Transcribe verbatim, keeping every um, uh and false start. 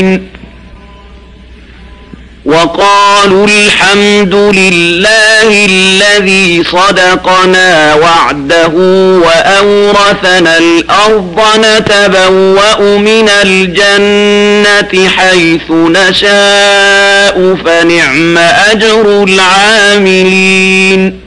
وقالوا الحمد لله الذي صدقنا وعده وأورثنا الأرض نتبوأ من الجنة حيث نشاء فنعم أجر العاملين